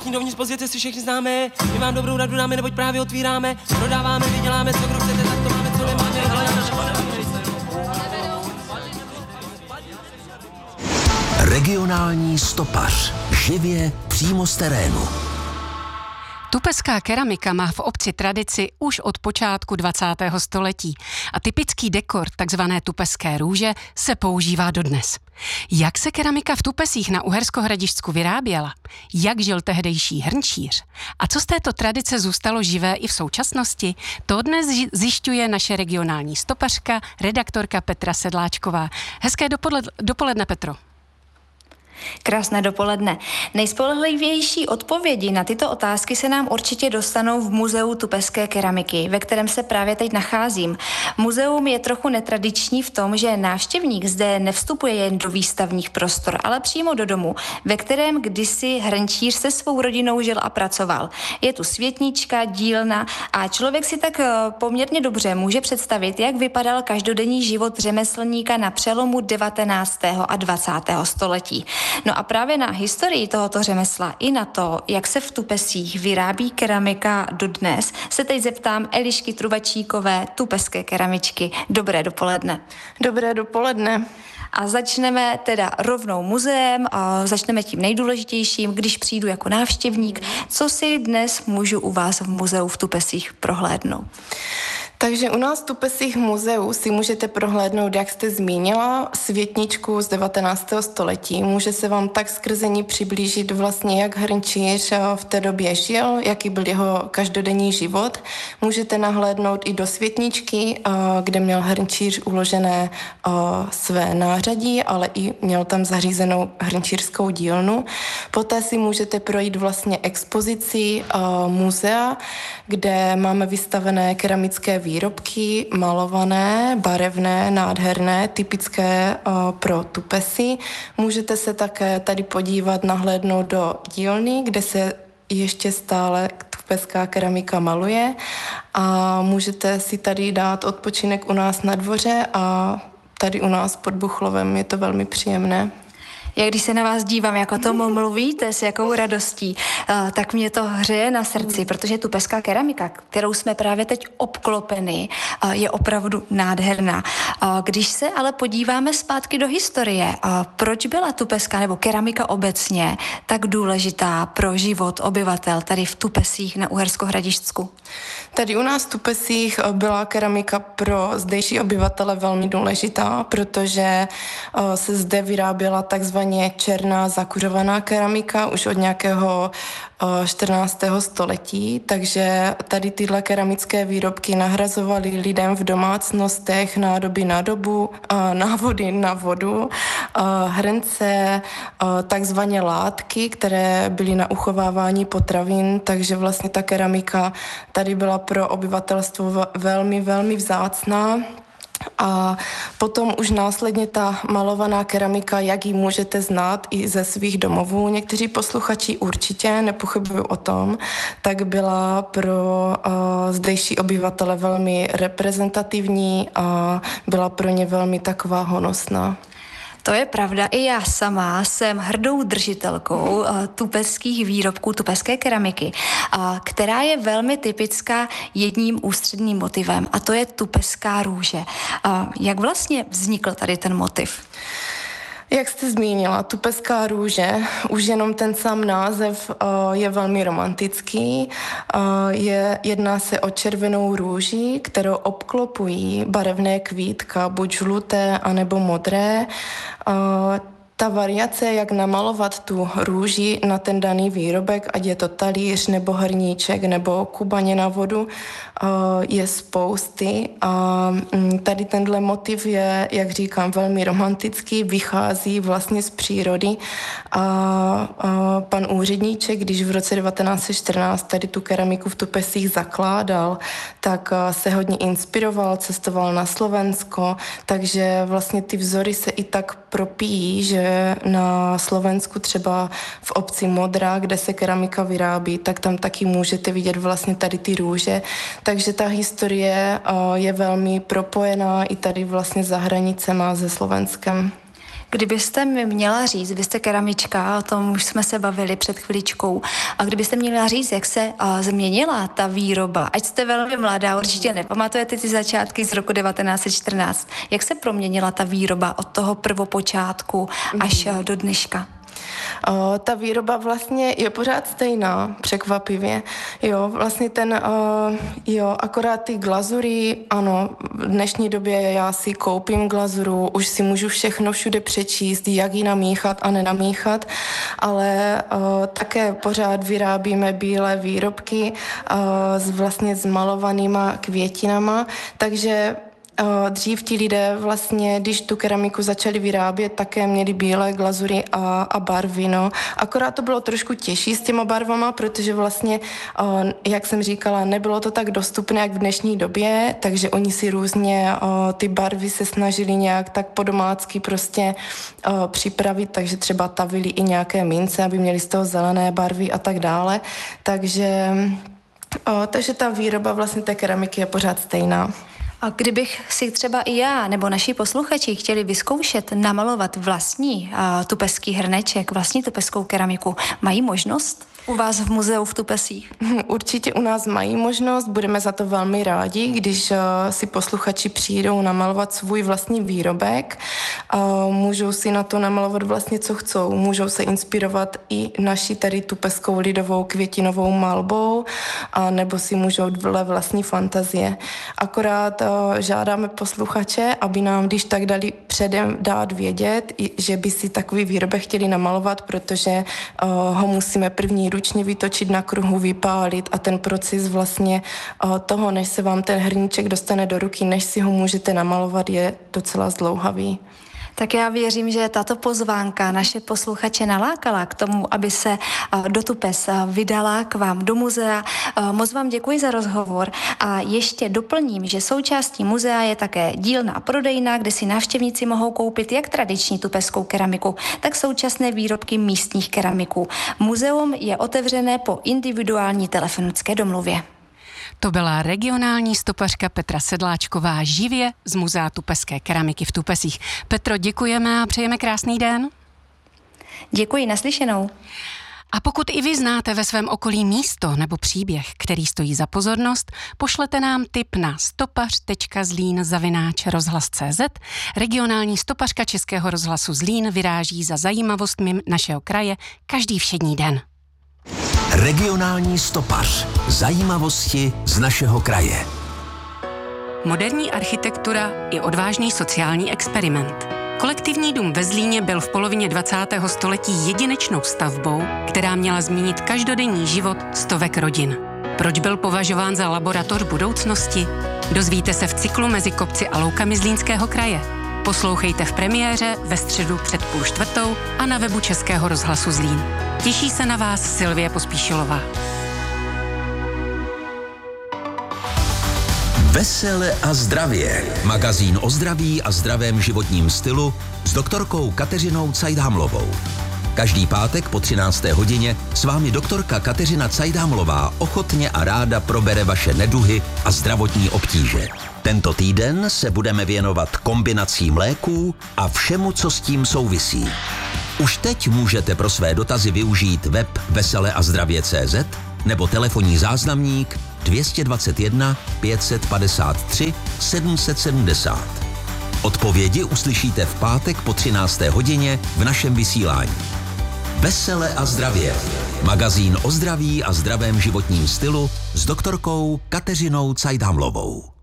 všichni dovnitř pozvěte si všechny známe, my vám dobrou radu dáme, neboť právě otvíráme, prodáváme, vyděláme, co kdo chcete, tak to máme, co nemáme, Regionální stopař. Živě přímo z terénu. Tupeská keramika má v obci tradici už od počátku 20. století a typický dekor, takzvané tupeské růže, se používá dodnes. Jak se keramika v Tupesích na Uherskohradišťsku vyráběla? Jak žil tehdejší hrnčíř? A co z této tradice zůstalo živé i v současnosti? To dnes zjišťuje naše regionální stopařka, redaktorka Petra Sedláčková. Hezké dopoledne, Petro. Krásné dopoledne. Nejspolehlivější odpovědi na tyto otázky se nám určitě dostanou v Muzeu tupeské keramiky, ve kterém se právě teď nacházím. Muzeum je trochu netradiční v tom, že návštěvník zde nevstupuje jen do výstavních prostor, ale přímo do domu, ve kterém kdysi hrnčíř se svou rodinou žil a pracoval. Je tu světnička, dílna a člověk si tak poměrně dobře může představit, jak vypadal každodenní život řemeslníka na přelomu 19. a 20. století. No a právě na historii tohoto řemesla i na to, jak se v Tupesích vyrábí keramika dodnes, se teď zeptám Elišky Trubačíkové, tupeské keramičky. Dobré dopoledne. Dobré dopoledne. A začneme teda rovnou muzeem a začneme tím nejdůležitějším, když přijdu jako návštěvník. Co si dnes můžu u vás v muzeu v Tupesích prohlédnout? Takže u nás v Tupesích muzeu si můžete prohlédnout, jak jste zmínila, světničku z 19. století. Může se vám tak skrze ní přiblížit vlastně, jak hrnčíř v té době žil, jaký byl jeho každodenní život. Můžete nahlédnout i do světničky, kde měl hrnčíř uložené své nářadí, ale i měl tam zařízenou hrnčířskou dílnu. Poté si můžete projít vlastně expozici muzea, kde máme vystavené keramické výrobky, malované, barevné, nádherné, typické pro Tupesy. Můžete se také tady podívat, nahlédnout do dílny, kde se ještě stále tupeská keramika maluje a můžete si tady dát odpočinek u nás na dvoře a tady u nás pod Buchlovem je to velmi příjemné. Jak když se na vás dívám, jako tomu mluvíte, s jakou radostí, tak mě to hřeje na srdci, protože tupeská keramika, kterou jsme právě teď obklopeni, je opravdu nádherná. Když se ale podíváme zpátky do historie, proč byla tupeská nebo keramika obecně tak důležitá pro život obyvatel tady v Tupesích na Uherskohradišťsku? Tady u nás v Tupesích byla keramika pro zdejší obyvatele velmi důležitá, protože se zde vyráběla takzvaně černá zakuřovaná keramika už od nějakého 14. století, takže tady tyhle keramické výrobky nahrazovaly lidem v domácnostech nádoby na dobu, návody na vodu, hrnce, takzvané látky, které byly na uchovávání potravin, takže vlastně ta keramika tady byla pro obyvatelstvo velmi, velmi vzácná. A potom už následně ta malovaná keramika, jak ji můžete znát i ze svých domovů, někteří posluchači určitě nepochybují o tom, tak byla pro zdejší obyvatele velmi reprezentativní a byla pro ně velmi taková honosná. To je pravda, i já sama jsem hrdou držitelkou tupeských výrobků, tupeské keramiky, která je velmi typická jedním ústředním motivem, a to je tupeská růže. Jak vlastně vznikl tady ten motiv? Jak jste zmínila, tupeská růže, už jenom ten sám název je velmi romantický. Jedná se o červenou růži, kterou obklopují barevné kvítka, buď žluté, anebo modré. Ta variace, jak namalovat tu růži na ten daný výrobek, ať je to talíř nebo hrníček nebo kubaně na vodu, je spousty. A tady tenhle motiv je, jak říkám, velmi romantický, vychází vlastně z přírody. A pan úředníček, když v roce 1914 tady tu keramiku v Tupesích zakládal, tak se hodně inspiroval, cestoval na Slovensko, takže vlastně ty vzory se i tak propíjí, že na Slovensku třeba v obci Modra, kde se keramika vyrábí, tak tam taky můžete vidět vlastně tady ty růže. Takže ta historie je velmi propojená i tady vlastně za hranicema se Slovenskem. Kdybyste mi měla říct, vy jste keramička, o tom už jsme se bavili před chviličkou, a kdybyste měla říct, jak se změnila ta výroba, ať jste velmi mladá, určitě nepamatujete ty začátky z roku 1914, jak se proměnila ta výroba od toho prvopočátku až do dneška? Ta výroba vlastně je pořád stejná, překvapivě. Jo, vlastně akorát ty glazury, ano, v dnešní době já si koupím glazuru, už si můžu všechno všude přečíst, jak ji namíchat a nenamíchat, ale také pořád vyrábíme bílé výrobky vlastně s malovanýma květinama, takže dřív ti lidé vlastně, když tu keramiku začali vyrábět, také měli bílé glazury a barvy, no. Akorát to bylo trošku těžší s těma barvama, protože vlastně, jak jsem říkala, nebylo to tak dostupné, jak v dnešní době, takže oni si různě ty barvy se snažili nějak tak podomácky prostě připravit, takže třeba tavili i nějaké mince, aby měli z toho zelené barvy a tak dále. Takže ta výroba vlastně té keramiky je pořád stejná. A kdybych si třeba i já nebo naši posluchači chtěli vyzkoušet namalovat vlastní tupeský hrneček, vlastní tupeskou keramiku, mají možnost u vás v muzeu v Tupesích? Určitě u nás mají možnost, budeme za to velmi rádi, když si posluchači přijdou namalovat svůj vlastní výrobek. Můžou si na to namalovat vlastně, co chcou. Můžou se inspirovat i naší tady tupeskou lidovou květinovou malbou, nebo si můžou dle vlastní fantazie. Akorát žádáme posluchače, aby nám když tak dali předem dát vědět, že by si takový výrobek chtěli namalovat, protože ho musíme první ručně vytočit na kruhu, vypálit a ten proces vlastně toho, než se vám ten hrníček dostane do ruky, než si ho můžete namalovat, je docela zdlouhavý. Tak já věřím, že tato pozvánka naše posluchače nalákala k tomu, aby se do Tupes vydala k vám do muzea. Moc vám děkuji za rozhovor a ještě doplním, že součástí muzea je také dílna a prodejna, kde si návštěvníci mohou koupit jak tradiční tupeskou keramiku, tak současné výrobky místních keramiků. Muzeum je otevřené po individuální telefonické domluvě. To byla regionální stopařka Petra Sedláčková živě z Muzea tupeské keramiky v Tupesích. Petro, děkujeme a přejeme krásný den. Děkuji, naslyšenou. A pokud i vy znáte ve svém okolí místo nebo příběh, který stojí za pozornost, pošlete nám tip na stopař.zlín@rozhlas.cz. Regionální stopařka Českého rozhlasu Zlín vyráží za zajímavostmi našeho kraje každý všední den. Regionální stopař. Zajímavosti z našeho kraje. Moderní architektura je odvážný sociální experiment. Kolektivní dům ve Zlíně byl v polovině 20. století jedinečnou stavbou, která měla změnit každodenní život stovek rodin. Proč byl považován za laboratoř budoucnosti? Dozvíte se v cyklu Mezi kopci a loukami Zlínského kraje. Poslouchejte v premiéře ve středu před 3:30 a na webu Českého rozhlasu Zlín. Těší se na vás Silvie Pospíšilová. Vesele a zdravě. Magazín o zdraví a zdravém životním stylu s doktorkou Kateřinou Cajdhamlovou. Každý pátek po 13. hodině s vámi doktorka Kateřina Cajdhamlová ochotně a ráda probere vaše neduhy a zdravotní obtíže. Tento týden se budeme věnovat kombinacím léků a všemu, co s tím souvisí. Už teď můžete pro své dotazy využít web veseleazdravě.cz nebo telefonní záznamník 221 553 770. Odpovědi uslyšíte v pátek po 13. hodině v našem vysílání. Vesele a zdravě. Magazín o zdraví a zdravém životním stylu s doktorkou Kateřinou Cajdhamlovou.